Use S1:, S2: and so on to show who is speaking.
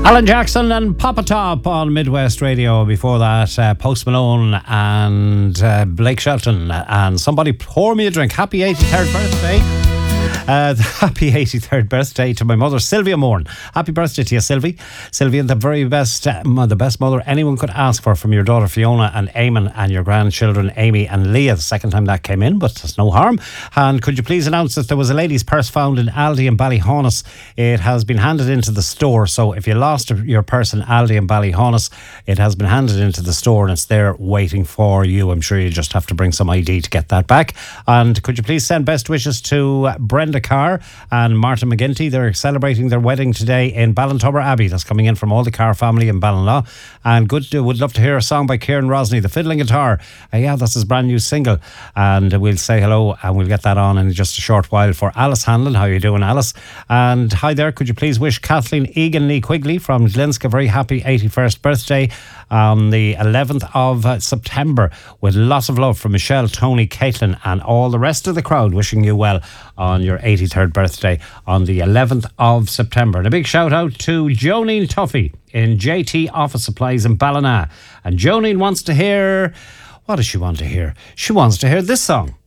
S1: Alan Jackson and Papa Top on Midwest Radio. Before that, Post Malone and Blake Shelton. And somebody pour me a drink. Happy 83rd birthday. Happy 83rd birthday to my mother, Sylvia Moran. Happy birthday to you, Sylvie. Sylvia, the very best, the best mother anyone could ask for from your daughter Fiona and Eamon and your grandchildren Amy and Leah. The second time that came in, but there's no harm. And could you please announce that there was a lady's purse found in Aldi in Ballyhonus? It has been handed into the store. So if you lost your purse in Aldi in Ballyhonus, it has been handed into the store and it's there waiting for you. I'm sure you just have to bring some ID to get that back. And could you please send best wishes to Brenda Carr and Martin McGinty. They're celebrating their wedding today in Ballintubber Abbey. That's coming in from all the Carr family in Ballinlaw. And would love to hear a song by Kieran Rosney, The Fiddling Guitar. Yeah, that's his brand new single. And we'll say hello and we'll get that on in just a short while for Alice Hanlon. How are you doing, Alice? And hi there, could you please wish Kathleen Egan Lee Quigley from Glinsk a very happy 81st birthday on the 11th of September, with lots of love from Michelle, Tony, Caitlin and all the rest of the crowd, wishing you well on your 83rd birthday on the 11th of September. And a big shout out to Joneen Tuffy in JT Office Supplies in Ballina. And Joneen wants to hear, what does she want to hear? She wants to hear this song.